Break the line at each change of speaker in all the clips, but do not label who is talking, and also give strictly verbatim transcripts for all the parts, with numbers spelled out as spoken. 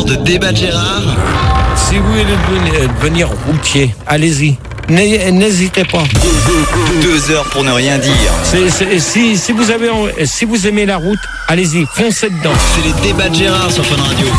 de Débat de Gérard.
Si vous voulez devenir, devenir routier, allez-y. N'hésitez pas.
Deux heures pour ne rien dire.
C'est, c'est, si, si, vous avez, si vous aimez la route, allez-y, foncez dedans.
C'est les Débats de Gérard sur Fun Radio.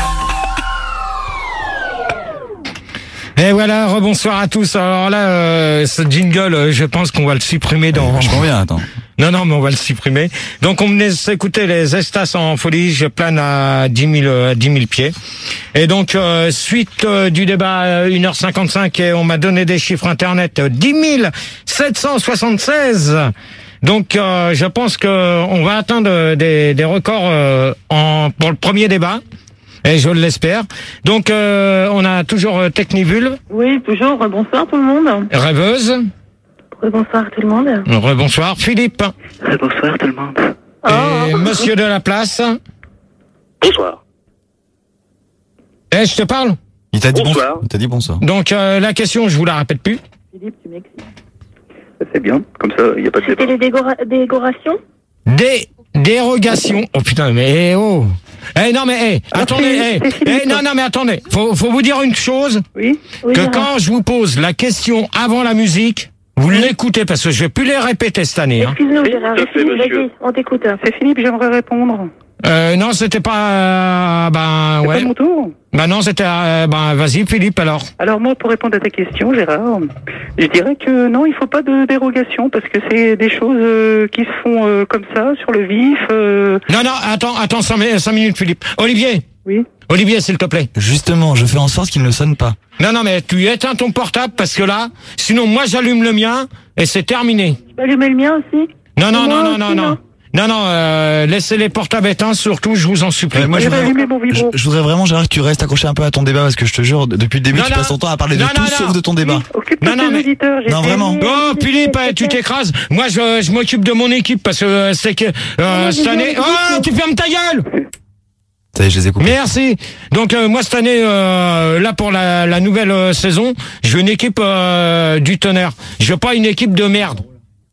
Et voilà, rebonsoir à tous. Alors là, euh, ce jingle, je pense qu'on va le supprimer dans...
Je m'en viens, attends.
Non, non, mais on va le supprimer. Donc, on venait s'écouter les Estas en folie. Je plane à dix mille pieds. Et donc, euh, suite euh, du débat, une heure cinquante-cinq, et on m'a donné des chiffres internet, dix mille sept cent soixante-seize. Donc, euh, je pense que on va atteindre des, des records euh, en, pour le premier débat. Et je l'espère. Donc, euh, on a toujours euh, Technivul.
Oui, toujours. Bonsoir tout le monde.
Rêveuse.
Bonsoir tout le monde.
Rebonsoir Philippe.
Bonsoir tout le monde.
Et
Oh.
Monsieur de la Place.
Bonsoir.
Eh, je te parle.
Il t'a dit
Bonsoir.
bon, il t'a dit bonsoir.
Donc, euh, la question, je vous la répète plus.
Philippe, tu m'excites.
C'est bien, comme ça, il n'y a pas de
C'était
débat.
les dégora- décorations.
Des dérogations. Oh putain, mais eh, oh. Eh non mais eh, attendez, eh, eh, non non mais attendez. Faut faut vous dire une chose,
Oui. Oui,
que
Gérard.
quand je vous pose la question avant la musique, vous l'écoutez parce que je vais plus les répéter cette année. Hein.
Excuse-nous,
Oui,
Gérard.
tout à fait,
Philippe,
monsieur.
vas-y, on t'écoute.
C'est Philippe, j'aimerais répondre.
Euh, non, c'était pas. Euh, ben
C'est
ouais.
pas mon tour.
Ben non, c'était. Euh, ben vas-y, Philippe alors.
Alors moi, pour répondre à ta question, Gérard, je dirais que non, il faut pas de dérogation parce que c'est des choses euh, qui se font euh, comme ça, sur le vif. euh,
Non non, attends, attends cinq, mi- cinq minutes, Philippe. Olivier,
Oui.
Olivier, s'il te plaît.
Justement, je fais en sorte qu'il ne sonne pas.
Non non, mais tu éteins ton portable parce que là, sinon moi j'allume le mien et c'est terminé.
Tu peux allumer le mien aussi.
Non non
Et
non
moi
non non
aussi,
non.
non.
Non, non, euh, laissez les portables éteints, surtout, je vous en supplie.
Euh, moi, je
J'ai
voudrais,
allumé mon
je,
vibro.
je voudrais vraiment, Gérard, que tu restes accroché un peu à ton débat parce que je te jure, depuis le début,
Non,
tu
non.
passes ton temps à parler de
Non,
tout
non,
sauf
non.
de ton débat.
Occupe-toi
Non,
de
non,
tes
mais-
auditeurs. j'ai
Non,
fait-
vraiment.
Oh, Philippe, eh, tu t'écrases. Moi, je, je m'occupe de mon équipe parce que euh, c'est que euh, cette année... Oh, tu fermes ta gueule.
Ça y est, je les ai coupés.
Merci. Donc, euh, moi, cette année, euh, là, pour la, la nouvelle euh, saison, je veux une équipe euh, du tonnerre. Je veux pas une équipe de merde. D'accord ?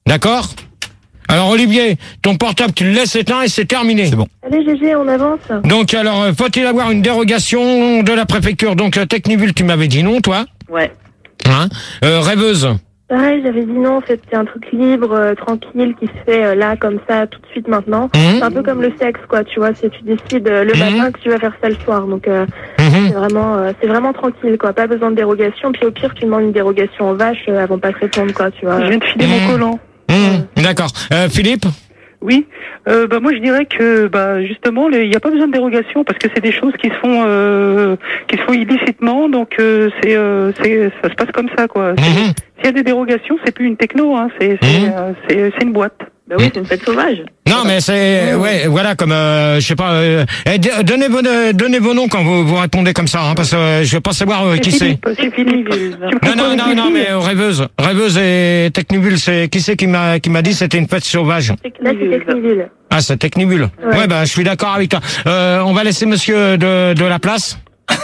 Alors, Olivier, ton portable, tu le laisses éteint et c'est terminé.
C'est bon.
Allez, G G, on avance.
Donc, alors, euh, faut-il avoir une dérogation de la préfecture ? Donc, euh, Technivul, tu m'avais dit non, toi ?
Ouais.
Hein ? Euh, Rêveuse.
Pareil, j'avais dit non, en fait, c'est un truc libre, euh, tranquille, qui se fait euh, là, comme ça, tout de suite maintenant.
Mhm.
C'est un peu comme le sexe, quoi, tu vois, c'est tu décides euh, le
Mhm.
matin que tu vas faire ça le soir. Donc, euh,
Mhm.
c'est vraiment, euh, c'est vraiment tranquille, quoi. Pas besoin de dérogation. Puis au pire, tu demandes une dérogation aux vaches, euh, elles vont pas te répondre, quoi, tu vois.
Je viens de filer
Mmh.
mon collant.
Mmh, d'accord. Euh, Philippe ?
Oui. Euh, bah moi, je dirais que bah justement, les- il n'y a pas besoin de dérogation parce que c'est des choses qui se font euh, qui se font illicitement. Donc euh, c'est euh, c'est ça se passe comme ça, quoi. C'est-
Mhm.
S'il y a des dérogations, c'est plus une techno, hein. C'est c'est
Mhm.
euh, c'est c'est une boîte.
Bah oui, c'est une fête sauvage.
Non, mais c'est... Ouais, voilà, comme... Euh, je sais pas... Euh, eh, d- donnez, vos, donnez vos noms quand vous, vous répondez comme ça, hein, parce que euh, je veux pas savoir euh, qui c'est.
Philippe, c'est Philippe. Tu me
Non,
comprends,
non, non,
c'est
non,
Philippe.
mais euh, Rêveuse. Rêveuse et Technibule, c'est... Qui c'est qui m'a qui m'a dit c'était une fête sauvage ?
Là, c'est Techniville.
Ah, c'est Technibule. Ouais,
Ouais.
ben, je suis d'accord avec toi. Euh, on va laisser monsieur de, de la place.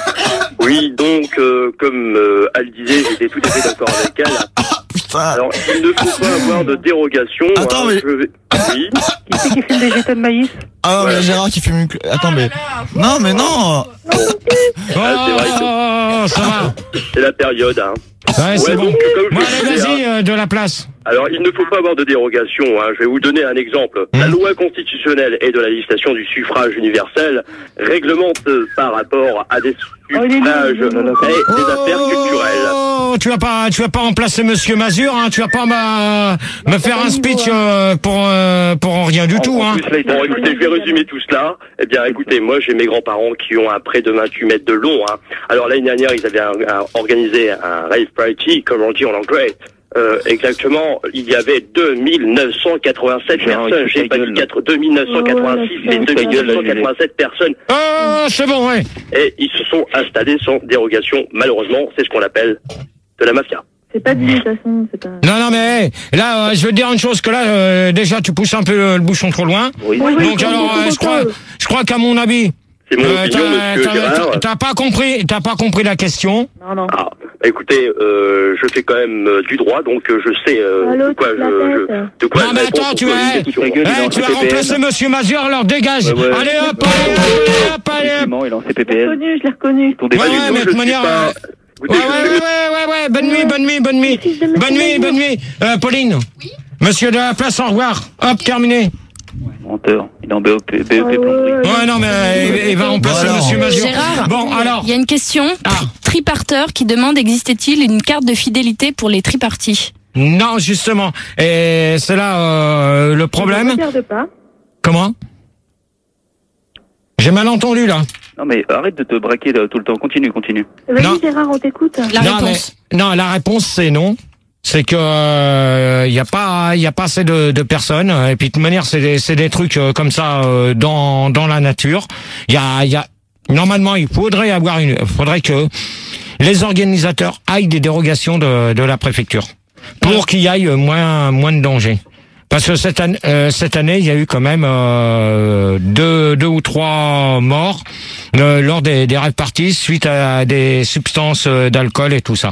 Oui, donc, euh, comme euh, elle disait, j'étais tout à fait d'accord avec elle.
Putain.
Alors, il ne faut pas avoir de dérogation.
Attends,
hein,
mais-
je vais- Oui,
Qui c'est qui filme des jetons de maïs?
Ah, mais Gérard qui fume une cl- Attends, mais. Non, mais non.
Ah, c'est vrai
Oh, ça va.
c'est la période. Hein.
Ouais, c'est
Ouais,
bon.
donc, comme je
Bon,
le
allez,
disais,
vas-y, euh, de la place.
Alors, il ne faut pas avoir de dérogation. Hein. Je vais vous donner un exemple. La loi constitutionnelle et de la législation du suffrage universel réglemente euh, par rapport à des
Oh, il est
suffrages
nul, il est nul.
et des affaires culturelles.
Oh, tu vas pas, tu vas pas remplacer Monsieur Mazur, hein. Tu vas pas ma- me faire un speech euh, pour euh, pour rien du tout,
En
hein.
plus, là, bon, écoutez, je vais résumer tout cela. Eh bien, écoutez, moi, j'ai mes grands-parents qui ont un près de vingt-huit mètres de long. Hein. Alors, l'année dernière, ils avaient un- un- organisé un rave party, comme on dit en anglais. Euh, exactement, il y avait deux mille neuf cent quatre-vingt-sept personnes. J'ai pas dit quatre- deux mille neuf cent quatre-vingt-six, mais deux mille neuf cent quatre-vingt-sept personnes.
Oh, c'est bon, ouais.
Et ils se sont installés sans dérogation. Malheureusement, c'est ce qu'on appelle de la mafia.
C'est pas dit, de toute façon, c'est pas...
Non, non, mais hey, là, euh, je veux te dire une chose que là, euh, déjà, tu pousses un peu le, le bouchon trop loin.
Oui,
Oui,
Donc
oui,
alors,
oui,
euh, je crois, je crois qu'à mon avis,
c'est mon
euh,
opinion,
t'as-
monsieur
t'as-
Gérard.
t'as- t'as pas compris, t'as pas compris la question.
Non, non.
Ah, écoutez, euh, je fais quand même euh, du droit, donc euh, je sais euh,
Allô,
de quoi
tu
je,
te la
je-
pètes.
de quoi
Non,
je
mais
réponds
attends,
pour
tu
poser
vas,
une question.
hey, tu vas remplacer Monsieur Mazur, alors dégage.
Ouais, ouais.
Allez hop, allez hop, allez hop, allez hop.
Effectivement, il est en C P
Je
P
l'ai
L.
reconnu, je l'ai reconnu.
Ton débat
Ouais,
du
ouais,
jour,
mais de
je
toute
suis
manière,
pas-
euh,
Écoutez,
Ouais, ouais, ouais, ouais, ouais, ouais, bonne nuit, bonne nuit, bonne nuit. Bonne nuit, bonne nuit. Euh, Pauline. Oui. Monsieur de la place, au revoir. Hop, terminé.
Menteur, il est en B O P, B E P
Ah ouais,
plomberie.
ouais.
Ouais, non, mais euh, il, il va remplacer
Voilà.
Monsieur Mazur.
Gérard,
Bon, alors.
il y a une question.
Ah.
Triparteur qui demande existait-il une carte de fidélité pour les tripartis?
Non, justement. Et c'est là euh, le
Je
problème.
regarde pas.
Comment? J'ai mal entendu, là.
Non mais arrête de te braquer là, tout le temps, continue, continue.
Non.
Vas-y Gérard, on t'écoute.
La
non,
réponse.
mais- non, la réponse, c'est non. C'est que il euh, y a pas il y a pas assez de, de personnes, et puis de toute manière c'est des, c'est des trucs euh, comme ça euh, dans dans la nature. Il y a il y a normalement il faudrait avoir une faudrait que les organisateurs aillent des dérogations de de la préfecture pour qu'il y aille moins moins de danger. Parce que cette année, euh, cette année, il y a eu quand même euh, deux, deux ou trois morts euh, lors des, des rave parties suite à des substances euh, d'alcool et tout ça.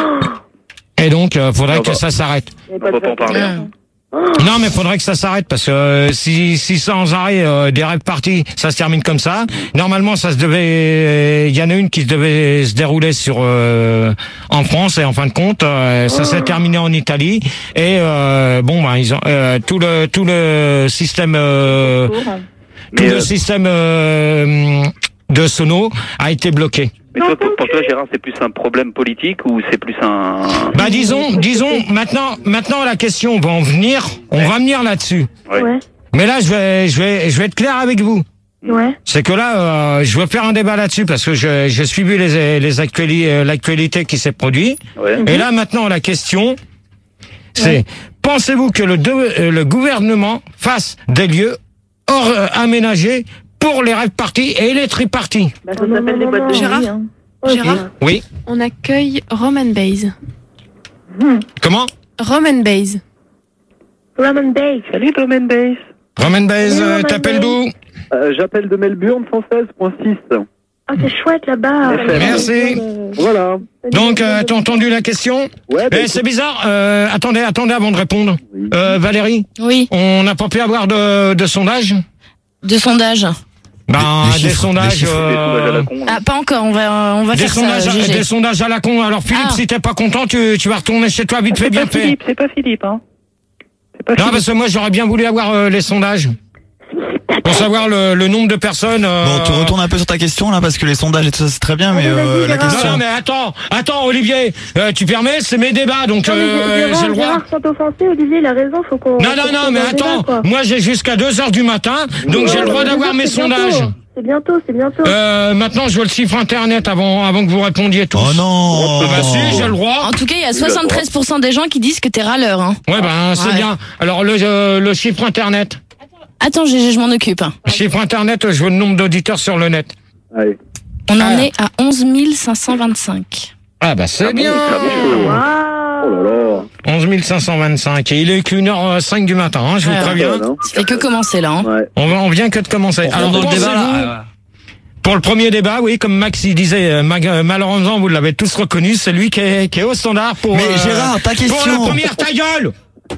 Et donc, euh, faudrait
Ah bah.
que ça s'arrête.
Il y a
On va pas en parler.
Mmh.
Non, mais faudrait que ça s'arrête parce que euh, si, si sans arrêt euh, des rave parties, ça se termine comme ça. Normalement, ça se devait. Il y en a une qui devait se dérouler sur euh, en France et en fin de compte, euh, ça s'est terminé en Italie. Et euh, bon, ben ils ont euh, tout le tout le système euh, tout
Mais,
le
euh,
système euh, de sono a été bloqué.
Mais toi, pour, pour toi, Gérard, c'est plus un problème politique ou c'est plus un...
Bah disons, disons maintenant, maintenant la question va en venir, on va venir là-dessus.
Ouais.
Ouais,
Mais là, je vais, je vais, je vais être clair avec vous.
ouais.
C'est que là, euh, je veux faire un débat là-dessus parce que je, j'ai suivi les, les actuali- euh, l'actualité qui s'est produite.
Ouais.
Et là, maintenant, la question, c'est pensez-vous que le, de- euh, le gouvernement fasse des lieux hors euh, aménagés pour les rave parties et les triparties?
Bah, ça s'appelle les boîtes de
Gérard
nuit. Hein.
Gérard,
Oui.
On accueille Roman Bays.
Comment?
Roman Bays.
Roman Bake.
Salut Roman Base.
Roman Baez,
Oui,
euh,
Roman
t'appelles d'où?
Euh, J'appelle de Melbourne, cent seize point six.
Ah, c'est chouette là-bas.
Merci.
Voilà.
Donc, euh, t'as entendu la question?
Ouais, bah,
Eh, c'est bizarre. Euh, attendez, attendez avant de répondre.
Oui.
Euh, Valérie,
Oui,
on n'a pas pu avoir de, de sondage?
de sondage.
Ben,
Des- des
des,
chiffres,
sondages.
des chiffres.
Des sondages à la
euh,
con. là.
Ah, pas encore, on va, on va
des
faire
sondages,
ça,
à,
G G.
des sondages à la con. Alors Philippe,
Ah.
si t'es pas content, tu, tu vas retourner chez toi vite fait,
C'est
bien
pas
fait.
Philippe, c'est pas Philippe, hein. C'est pas
Non,
Philippe.
parce que moi j'aurais bien voulu avoir euh, les sondages pour savoir le, le nombre de personnes. euh,
Bon, tu retournes un peu sur ta question là parce que les sondages et tout ça c'est très bien, mais
Allez,
euh,
vas-y,
la
Gérard.
question.
Non, non, mais attends, attends, Olivier, euh, tu permets, c'est mes débats, donc
Non, mais
euh,
Gérard,
j'ai le droit.
Gérard, sans t'offenser, Olivier, il a raison, faut qu'on...
Non,
faut
non,
qu'on
non, mais
fasse un débat,
attends,
quoi.
moi j'ai jusqu'à deux heures du matin, donc j'ai le droit
Ouais,
d'avoir
mais
mes
c'est bientôt.
sondages.
C'est bientôt, c'est bientôt.
Euh, maintenant, je veux le chiffre internet avant, avant que vous répondiez tous.
Oh non.
Ah bah si, j'ai le droit.
En tout cas, il y a soixante-treize pour cent des gens qui disent que t'es râleur. Hein.
Ouais, ben c'est
Ouais.
bien. Alors le, euh, le chiffre internet.
Attends, G G, je m'en occupe. hein.
Le chiffre internet, je veux le nombre d'auditeurs sur le net.
Allez.
On en
Ah.
est à onze mille cinq cent vingt-cinq.
Ah bah c'est
Ah bon,
bien.
ça va chaud.
Waouh.
Oh là là.
onze mille cinq cent vingt-cinq. Et il est qu'une heure cinq du matin, hein, je vous
Ouais.
préviens.
Hein.
Ça fait que commencer là. Hein.
Ouais.
On, va, on vient que de commencer. Alors,
dans le débat
pensez-vous-
là.
Pour le premier débat, oui, comme Max il disait, euh, ma- euh, malheureusement, vous l'avez tous reconnu, c'est lui qui est, qui est au standard pour...
Mais
euh,
Gérard, ta
pour
question.
la première, ta gueule.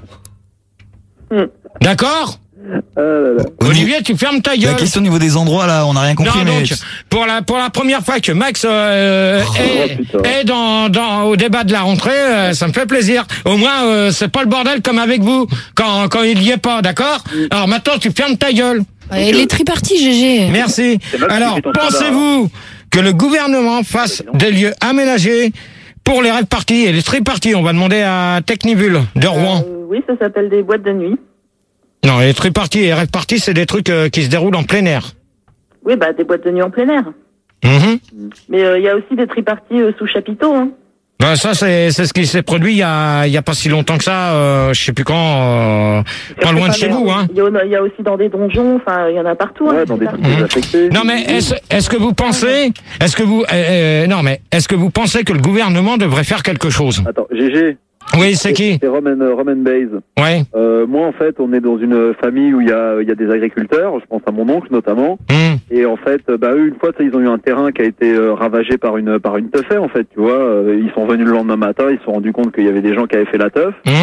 Hmm.
D'accord
Euh, là, là.
Au niveau-
Olivier, tu fermes ta
La
gueule.
question au niveau des endroits là, on n'a rien compris,
non,
mais.
donc, pour la, pour la première fois que Max euh,
Oh,
est,
putain.
est dans, dans, au débat de la rentrée, euh, ça me fait plaisir. Au moins, euh, c'est pas le bordel comme avec vous, quand, quand il y est pas, d'accord? Alors maintenant, tu fermes ta gueule.
Et les tripartis, G G.
Merci.
C'est Max qui
Alors,
fait ton
pensez-vous que le gouvernement fasse des lieux aménagés pour les rave parties et les triparties? On va demander à Technivul de Rouen.
Euh, oui, ça s'appelle des boîtes de nuit.
Non, les triparties et les rave parties, c'est des trucs euh, qui se déroulent en plein air.
Oui, bah, des boîtes de nuit en plein air.
Mhm.
Mais euh, il y a aussi des triparties euh, sous chapiteau, hein.
Ben, ça, c'est, c'est ce qui s'est produit il y a, il y a pas si longtemps que ça, euh, je sais plus quand, euh, pas loin de chez vous, hein.
Il y, en a- il y a aussi dans des donjons, enfin, il y en a partout.
Ouais,
hein,
dans des
des
trucs
triparties.
désaffectés.
Non, mais est-ce, est-ce que vous pensez, est-ce que vous, euh, euh, non, mais est-ce que vous pensez que le gouvernement devrait faire quelque chose?
Attends, G G.
Oui, c'est qui?
C'est Roman, euh, Roman Bays.
Ouais.
Euh, moi, en fait, on est dans une famille où il y a, il y a des agriculteurs. Je pense à mon oncle notamment.
Hum.
Et en fait, bah eux, une fois, ça, ils ont eu un terrain qui a été euh, ravagé par une par une teufée, en fait. Tu vois, Euh, ils sont venus le lendemain matin, ils se sont rendus compte qu'il y avait des gens qui avaient fait la teuf.
Hum.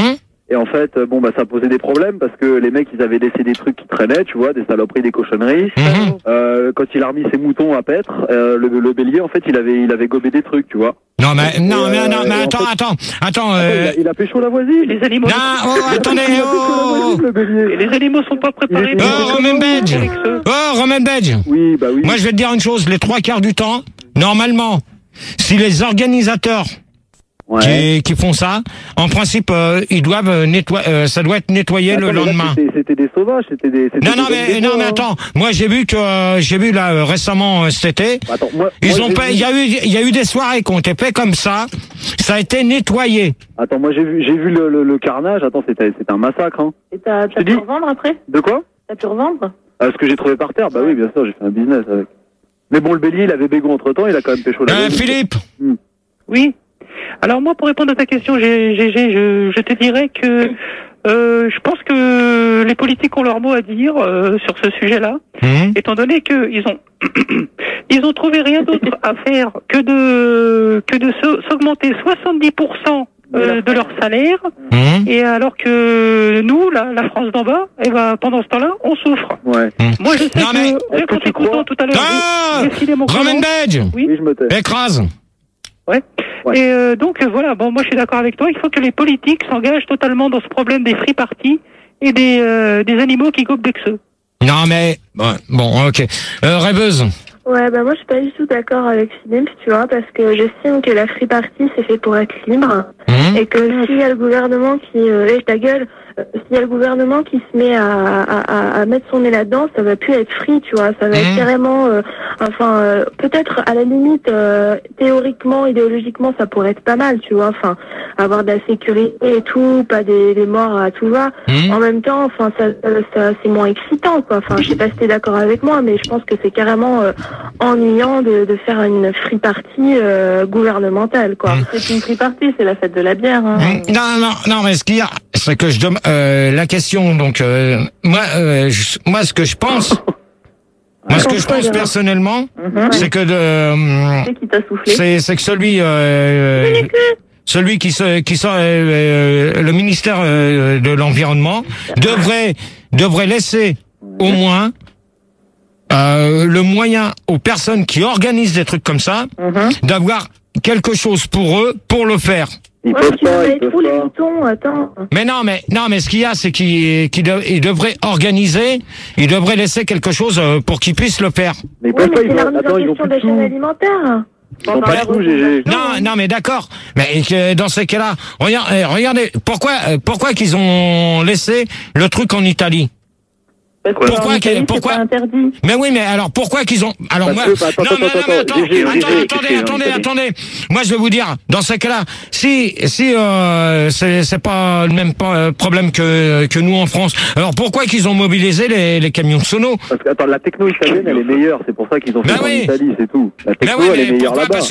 Et en fait, euh, bon, bah, ça posait des problèmes parce que les mecs, ils avaient laissé des trucs qui traînaient, tu vois, des saloperies, des cochonneries.
Mhm.
Euh, quand il a remis ses moutons à paître, euh, le, le bélier, en fait, il avait, il avait gobé des trucs, tu vois.
Non, mais, non, mais,
euh,
non, mais
et en
attends,
fait-
attends, attends,
Attends,
euh...
il, a, il a pécho la voisine.
Les animaux.
Non, oh, attendez,
Il a pécho la
oh,
voisine, le bélier.
Et les animaux sont pas préparés.
Il est-
oh, Romain Badge. Oh, Romain Badge.
Oui, bah oui.
Moi, je vais te dire une chose, les trois quarts du temps, normalement, si les organisateurs
Ouais.
qui, qui font ça, en principe, euh, ils doivent nettoyer, euh, ça doit être nettoyé
Attends,
le
mais là,
lendemain.
c'était- C'était des sauvages, c'était des. c'était
Non,
des
non,
hommes
mais,
des
non,
bois,
mais
hein.
attends, moi, j'ai vu que, euh, j'ai vu là, euh, récemment, euh, cet été,
Attends, moi,
ils
moi,
ont
j'ai
pas,
vu-
il y a eu, il y a eu des soirées qui ont été faites comme ça, ça a été nettoyé.
Attends, moi j'ai vu, j'ai vu le, le, le carnage. Attends, c'était, c'était un massacre. Hein.
Et t'as
Je
t'as
te
pu
dis.
revendre après?
De quoi?
T'as pu revendre?
Ah, ce que j'ai trouvé par terre. Bah oui, bien sûr, j'ai fait un business avec. Mais bon, le bélier, il avait bégo entre temps, il a quand même pécho la
Euh,
voisine.
Philippe.
Oui. Alors moi, pour répondre à ta question, G G, je, je te dirais que euh, je pense que les politiques ont leur mot à dire euh, sur ce sujet-là,
Mhm.
étant donné qu'ils ont ils ont trouvé rien d'autre à faire que de que de se- s'augmenter soixante-dix pour cent euh, de leur salaire,
Mhm.
et alors que nous, la, la France d'en bas, eh ben, pendant ce temps-là, on souffre.
Ouais.
Moi, je sais
Non, mais-
que, rien
Est-ce que
qu'en
tu
t'écoutant
crois
tout à l'heure,
Ah,
j'ai- j'ai filé mon
Romain
comment.
Badge.
Oui.
Oui, je me tais.
Écrase.
Ouais.
Ouais.
Et euh, donc euh, voilà, bon, moi je suis d'accord avec toi. Il faut que les politiques s'engagent totalement dans ce problème des free parties et des euh, des animaux qui gobent des xeux.
Non, mais, bon, bon, ok. Euh, rêveuse.
Ouais, bah moi je suis pas du tout d'accord avec Philippe, tu vois, parce que j'estime que la free party c'est fait pour être libre,
Mhm.
et que s'il y a le gouvernement qui, euh, eh, ta gueule, euh, s'il y a le gouvernement qui se met à, à, à, à mettre son nez là-dedans, ça va plus être free, tu vois, ça va
Mhm.
être carrément, euh, enfin, euh, peut-être à la limite, euh, théoriquement, idéologiquement, ça pourrait être pas mal, tu vois, enfin, avoir de la sécurité et tout, pas des, des morts à tout va.
Mhm.
En même temps, enfin, ça, ça, ça- c'est moins excitant, quoi. Enfin, je sais pas si t'es d'accord avec moi, mais je pense que c'est carrément euh, ennuyant de, de faire une free party euh, gouvernementale, quoi.
Mhm.
C'est une free party, c'est la fête de la bière. Hein.
Mhm. Non, non, non, mais ce qu'il y a, c'est que je demande, euh, la question, donc, euh, moi, euh, je- moi, ce que je pense, moi, ce que je
Pourquoi,
pense
Gérard
personnellement,
Mhm.
c'est que de, euh,
C'est qui t'a soufflé?
c'est, c'est que celui, euh, celui qui se, qui sort, euh, euh, le ministère euh, de l'environnement devrait, devrait laisser au moins euh, le moyen aux personnes qui organisent des trucs comme ça
Mhm.
d'avoir quelque chose pour eux pour le faire.
Ils
Ouais,
peuvent
mais tu
pas,
vas
ils
être
peuvent
où les
pas.
moutons? Attends.
Mais non, mais non, mais ce qu'il y a, c'est qu'ils qu'ils de- ils devraient organiser, ils devraient laisser quelque chose euh, pour qu'ils puissent le faire.
Mais ils
Oui,
peuvent
mais
pas,
c'est
ils
la
ont,
remise
attends,
en
ils ont
question
plus
de la
de
chaîne
sous.
alimentaire.
Ils ont pas de sous, G G.
Non, non, mais d'accord. Mais que dans ces cas-là, regarde, eh, regardez, pourquoi, euh, pourquoi qu'ils ont laissé le truc en Italie?
Parce que
Pourquoi
en Italie,
que- pourquoi-
c'est pas interdit.
Mais oui, mais alors pourquoi qu'ils ont alors
Parce
moi
que- bah, attends,
non,
attends,
mais, non, mais
attends,
attends,
G G,
attends,
G G,
attendez,
qu'est-ce qu'il y a,
attendez,
Italie
attendez. Moi, je vais vous dire, dans ces cas-là, si si euh, c'est c'est pas le même pas, euh, problème que que nous en France. Alors pourquoi qu'ils ont mobilisé les les camions Sono?
Parce que, attends, la techno italienne, elle est meilleure. C'est pour ça qu'ils ont fait
Bah
ça en
oui.
Italie, c'est tout. La
Bah
techno,
oui,
elle est
mais
meilleure
pourquoi?
là-bas.
Parce